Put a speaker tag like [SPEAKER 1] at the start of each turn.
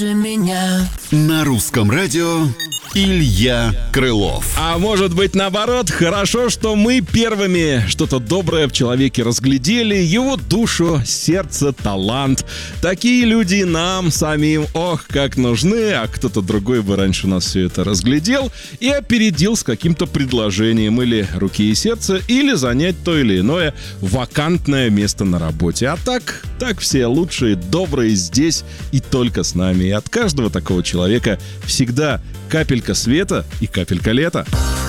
[SPEAKER 1] меня.
[SPEAKER 2] На русском радио Илья Крылов.
[SPEAKER 3] А может быть, наоборот, хорошо, что мы первыми что-то доброе в человеке разглядели, его душу, сердце, талант. Такие люди нам самим, ох, как нужны, а кто-то другой бы раньше нас все это разглядел и опередил с каким-то предложением или руки и сердца, или занять то или иное вакантное место на работе. А так все лучшие, добрые здесь и только с нами. И от каждого такого человека всегда капелька света и капелька лета.